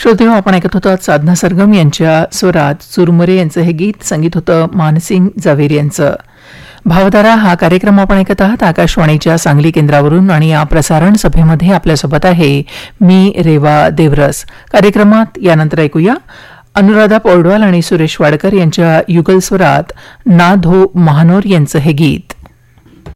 श्रोते हो, आपण ऐकत होतो साधना सरगम यांच्या स्वरात चुरमुरे यांचं हे गीत. संगीत होतं मानसिंग जावेर यांचं. भावधारा हा कार्यक्रम आपण ऐकत आहात आकाशवाणीच्या सांगली केंद्रावरून आणि या प्रसारण सभेमध्ये आपल्यासोबत आहे मी रेवा देवरस. कार्यक्रमात यानंतर ऐकूया अनुराधा पौडवाल आणि सुरेश वाडकर यांच्या युगल स्वरात नाद हो महानोर यांचं हे गीत.